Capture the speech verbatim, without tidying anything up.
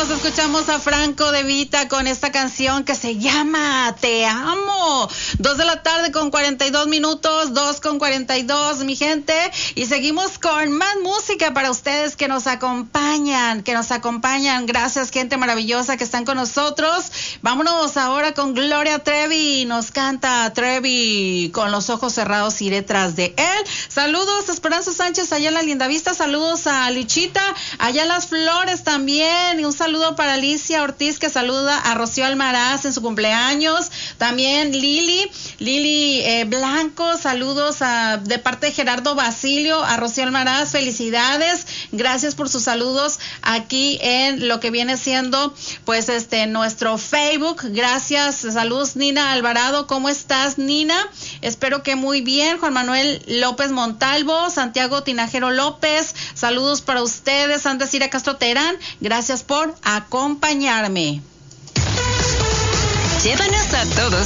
escuchamos, escuchamos a Franco De Vita con esta canción que se llama Te Amo. Dos de la tarde con cuarenta y dos minutos, dos con cuarenta y dos, mi gente. Y seguimos con más música para ustedes que nos acompañan, que nos acompañan. Gracias, gente maravillosa que están con nosotros. Vámonos ahora con Gloria Trevi. Nos canta Trevi, con los ojos cerrados iré tras de él. Saludos a Esperanza Sánchez allá en la Linda Vista. Saludos a Lichita allá en Las Flores también. Y un saludo para Alicia Ortiz, que saluda a Rocío Almaraz en su cumpleaños. También Lili, Lili eh, Blanco, saludos a, de parte de Gerardo Basilio, a Rocío Almaraz, felicidades. Gracias por sus saludos aquí en lo que viene siendo pues este nuestro Facebook. Gracias, saludos Nina Alvarado, ¿cómo estás, Nina? Espero que muy bien. Juan Manuel López Montalvo, Santiago Tinajero López, saludos para ustedes. Sandra Cira Castro Terán, gracias por acompañarme. Llévanos a todos